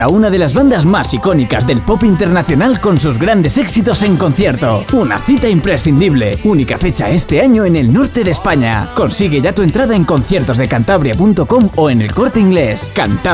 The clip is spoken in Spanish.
a una de las bandas más icónicas del pop internacional con sus grandes éxitos en concierto. Una cita imprescindible. Única fecha este año en el norte de España. Consigue ya tu entrada en conciertosdecantabria.com o en El Corte Inglés. Cantabria.